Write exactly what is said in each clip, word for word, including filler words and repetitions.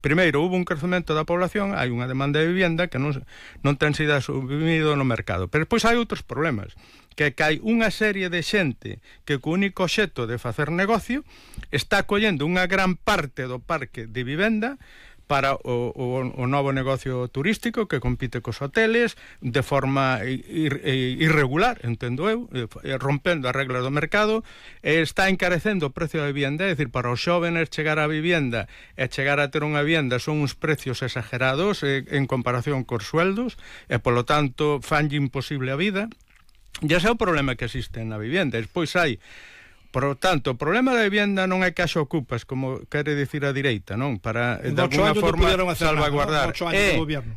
primeiro, houve un crecemento da población, hai unha demanda de vivenda que non, non ten sido asumido no mercado. Pero depois hai outros problemas, que é que hai unha serie de xente que co único xeto de facer negocio está collendo unha gran parte do parque de vivenda para o, o, o novo negocio turístico que compite cos hoteles de forma ir, irregular, entendo eu, rompendo as reglas do mercado, e está encarecendo o precio da vivenda, é dicir, para os xóvenes chegar á vivenda e chegar a ter unha vivenda son uns precios exagerados eh, en comparación cos sueldos, e polo tanto fanlle imposible a vida. E ese é o problema que existe na vivenda. Despois hai, por tanto, o problema da vivenda non é que haxa ocupas, como quere dicir a direita, non? Para, de alguna forma, salvaguardar. É,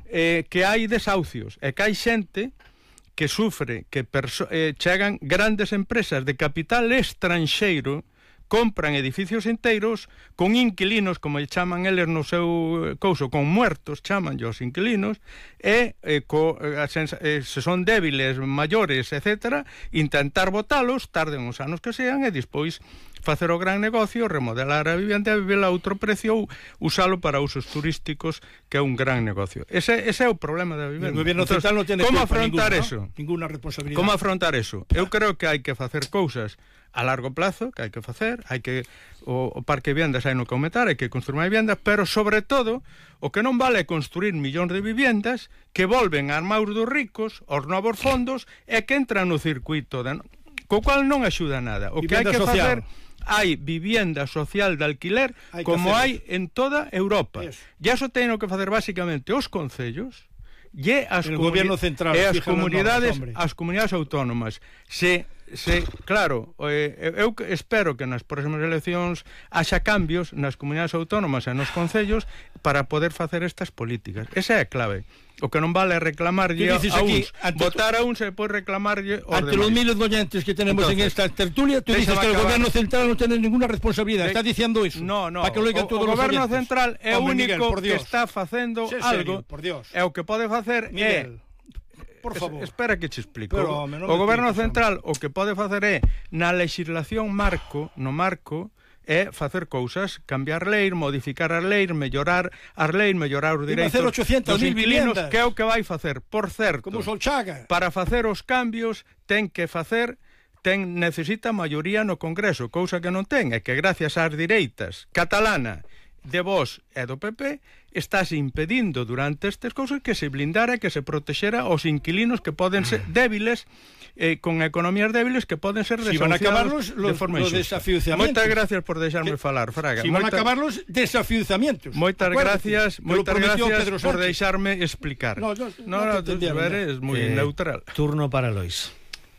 é que hai desahucios, é que hai xente que sufre, que eh, chegan grandes empresas de capital estranxeiro, compran edificios inteiros con inquilinos, como chaman eles no seu couso, con muertos, chaman os inquilinos, e eh, co, eh, eh, se son débiles, maiores, etcétera, intentar botalos, tarden uns anos que sean, e despois facer o gran negocio, remodelar a vivenda e vivela a outro precio ou usalo para usos turísticos, que é un gran negocio. Ese, ese é o problema da vivenda. O goberno central non tiene como afrontar ninguna, eso? ¿no? Ninguna responsabilidade. Como afrontar eso? Eu creo que hai que facer cousas a largo plazo, que hai que facer, hai que o, o parque de vivendas hai no que aumentar, hai que construir máis vivendas, pero sobre todo o que non vale é construir millóns de vivendas que volven a armaus dos ricos, aos novos fondos, e que entran no circuito de, co cual non axuda nada. O que hai que facer, hai vivienda social de alquiler hai como hai en toda Europa. Eso. E iso teñen que facer basicamente os concellos e as, comuni central, e as comunidades normas, as comunidades autónomas. Se Se, claro, eh, eu espero que nas próximas eleccións haxa cambios nas comunidades autónomas e nos concellos para poder facer estas políticas. Esa é a clave. O que non vale é reclamarlle a uns, votar a uns e depois reclamarlle aos ante demais. Los miles de oyentes que tenemos entonces, en esta tertulia, tú dices que el gobierno central non ten ninguna responsabilidade. Está diciendo eso. No, no. Para que lo digan o, todos o goberno los central é o único Miguel, que está facendo sé algo, serio, por Dios. E o que pode facer Miguel, é por favor. Es, espera que te explico. Pero, o o goberno central o que pode facer é na legislación marco, no marco, é facer cousas, cambiar leis, modificar as leis, mellorar as leis, mellorar os direitos dos inquilinos, que é o que vai facer. Por certo, como Solchaga, para facer os cambios ten que facer ten necesita maioría no Congreso, cousa que non ten, é que gracias ás direitas catalana, de Vox e do P P, estás impedindo durante estas cousas que se blindara, que se protexera os inquilinos que poden ser débiles, eh, con economías débiles que poden ser desahuciados si van a acabar los, los, de forma injusta. Moitas gracias por deixarme que, falar, Fraga. Si Moita, van a acabar los desafiuzamientos. Moitas gracias, moitas gracias por deixarme explicar. No, no, no, no, no tú eres moi eh, neutral. Turno para Lois.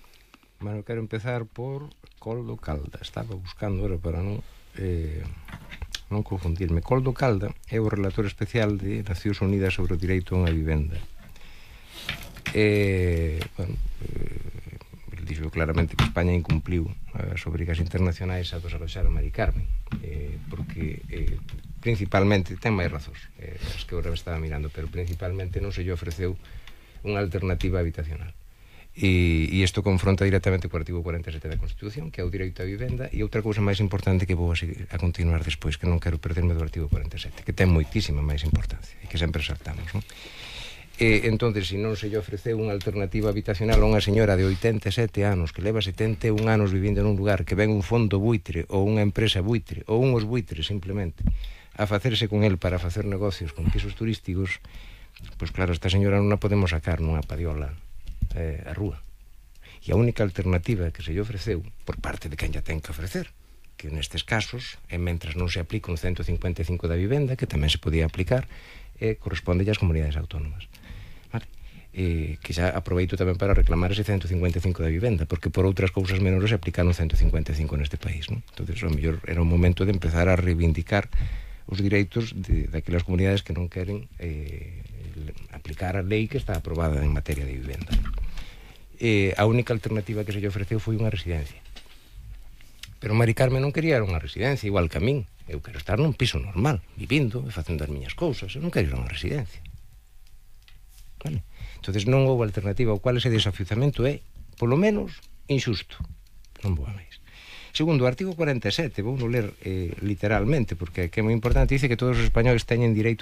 Bueno, quero empezar por Coldo Calda. Estaba buscando ahora para non... Eh, non confundirme. Coldo Calda é o relator especial de Nacións Unidas sobre o direito a unha vivenda. E, bueno, eh, ele dixo claramente que España incumpliu as obrigas internacionais a desaloxar a Mari Carmen, eh, porque eh, principalmente, ten máis razóns, eh, as que agora me estaba mirando, pero principalmente non se lle ofreceu unha alternativa habitacional. E, e isto confronta directamente co artigo cuarenta e sete da Constitución, que é o direito á vivenda, e outra cousa máis importante que vou a, seguir, a continuar despois, que non quero perderme do artigo cuarenta e sete, que ten moitísima máis importancia e que sempre saltamos, non? E entonces, se non se lle ofreceu unha alternativa habitacional a unha señora de oitenta e sete anos que leva setenta e un anos vivindo nun lugar, que ven un fondo buitre ou unha empresa buitre ou unhos buitres simplemente a facerse con el para facer negocios con pisos turísticos, pois claro, esta señora non a podemos sacar nunha padiola eh, a rúa. E a única alternativa que se lle ofreceu por parte de quen ya ten que ofrecer, que nestes casos, e mentras non se aplica un ciento cincuenta e cinco da vivenda, que tamén se podía aplicar, eh, corresponde ás comunidades autónomas. Vale? Eh, que xa aproveito tamén para reclamar ese ciento cincuenta e cinco da vivenda, porque por outras cousas menores se aplicaron ciento cincuenta e cinco neste país, non? Entonces, ao mellor era o momento de empezar a reivindicar os direitos de, daquelas comunidades que non queren eh, aplicar a lei que está aprobada en materia de vivenda. Eh, a única alternativa que se lle ofreceu foi unha residencia. Pero Mari Carmen non quería unha residencia, igual que a min. Eu quero estar nun piso normal, vivindo e facendo as miñas cousas. Eu non quero ir a unha residencia. Vale? Entonces non houve alternativa, o cual ese desafiuzamento é, polo menos, injusto. Non vou a máis. Segundo, o artigo cuarenta e sete, vou non ler eh, literalmente, porque que é moi importante, dice que todos os españoles teñen direito